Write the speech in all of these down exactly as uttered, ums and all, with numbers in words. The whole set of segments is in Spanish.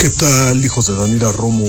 ¿Qué tal, hijos de Daniela Romo?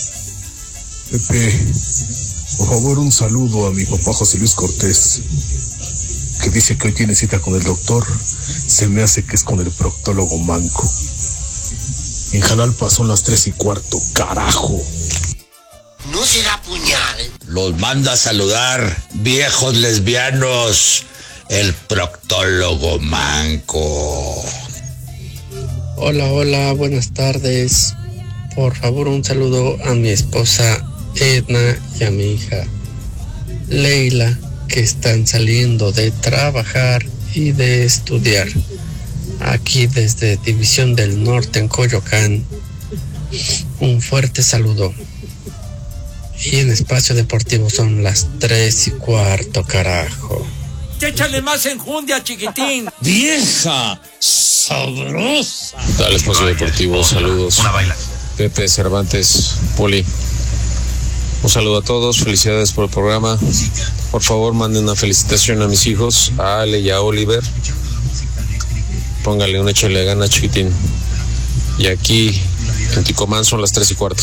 Pepe, por favor, un saludo a mi papá José Luis Cortés, que dice que hoy tiene cita con el doctor. Se me hace que es con el proctólogo manco. En Jalapa son las tres y cuarto, carajo. ¿No será puñal? Los manda a saludar, viejos lesbianos, el proctólogo manco. Hola, hola, buenas tardes. Por favor, un saludo a mi esposa Edna y a mi hija Leila, que están saliendo de trabajar y de estudiar. Aquí desde División del Norte en Coyoacán. Un fuerte saludo. Y en Espacio Deportivo son las tres y cuarto, carajo. Échale más enjundia, chiquitín. ¡Vieja sabrosa! Dale, Espacio Deportivo, saludos. Una baila. Pepe, Cervantes, Poli. Un saludo a todos, felicidades por el programa. Por favor, manden una felicitación a mis hijos, a Ale y a Oliver. Póngale un échale de gana, chiquitín. Y aquí, en Ticomán, son las tres y cuarto.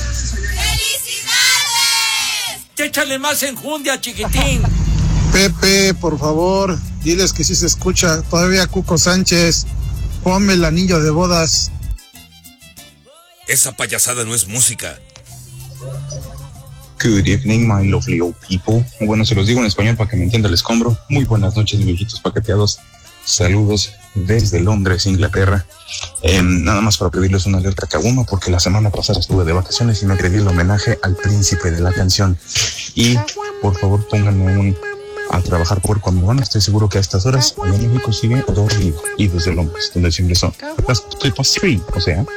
Échale más enjundia, chiquitín. Pepe, por favor, diles que sí se escucha todavía Cuco Sánchez. Ponme el anillo de bodas. Esa payasada no es música. Good evening, my lovely old people. Bueno, se los digo en español para que me entienda el escombro. Muy buenas noches, viejitos paqueteados. Saludos desde Londres, Inglaterra. Eh, nada más para pedirles una alerta Kaguma, porque la semana pasada estuve de vacaciones y me agredí el homenaje al príncipe de la canción. Y por favor pónganme un a trabajar por cuando van. Estoy seguro que a estas horas en México sigue dormido. Y desde Londres, donde siempre son las tres, o sea